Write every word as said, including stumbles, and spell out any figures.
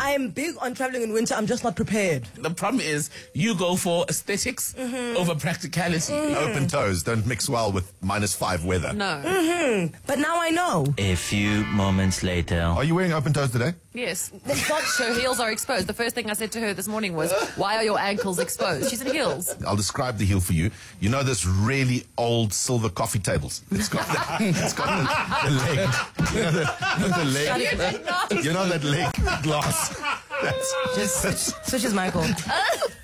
I am big on traveling in winter. I'm just not prepared. The problem is you go for aesthetics mm-hmm. over practicality. Mm-hmm. Open toes don't mix well with minus five weather. No. Mm-hmm. But now I know. A few moments later. Are you wearing open toes today? Yes. Her heels are exposed. The first thing I said to her this morning was, why are your ankles exposed? She said heels. I'll describe the heel for you. You know this really old silver coffee tables? It's got the, it's got the, the leg. You know the, the leg. You know that leg glass. That's, Just that's, switches Michael.